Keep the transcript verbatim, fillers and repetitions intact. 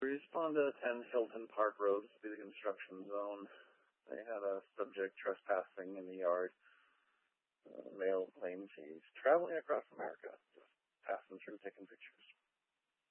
We responded to ten Hilton Park Road to be the construction zone. They had a subject trespassing in the yard. Uh, male claims he's traveling across America, just passing through, taking pictures.